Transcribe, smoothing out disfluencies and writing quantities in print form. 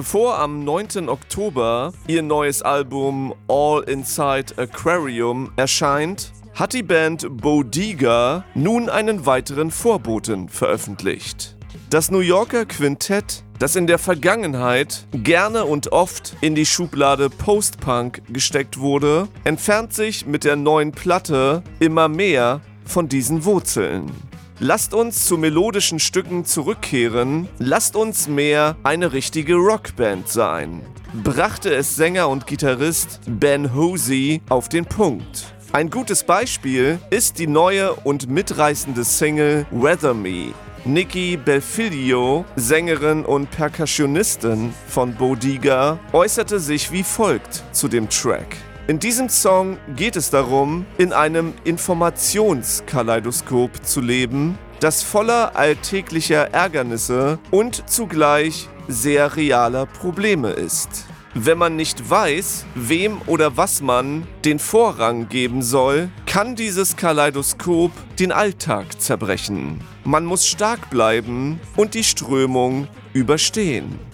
Bevor am 9. Oktober ihr neues Album All Inside Aquarium erscheint, hat die Band Bodiga nun einen weiteren Vorboten veröffentlicht. Das New Yorker Quintett, das in der Vergangenheit gerne und oft in die Schublade Post-Punk gesteckt wurde, entfernt sich mit der neuen Platte immer mehr von diesen Wurzeln. Lasst uns zu melodischen Stücken zurückkehren, lasst uns mehr eine richtige Rockband sein, brachte es Sänger und Gitarrist Ben Hosey auf den Punkt. Ein gutes Beispiel ist die neue und mitreißende Single Weather Me. Nikki Belfiglio, Sängerin und Percussionistin von Bodiga, äußerte sich wie folgt zu dem Track. In diesem Song geht es darum, in einem Informationskaleidoskop zu leben, das voller alltäglicher Ärgernisse und zugleich sehr realer Probleme ist. Wenn man nicht weiß, wem oder was man den Vorrang geben soll, kann dieses Kaleidoskop den Alltag zerbrechen. Man muss stark bleiben und die Strömung überstehen.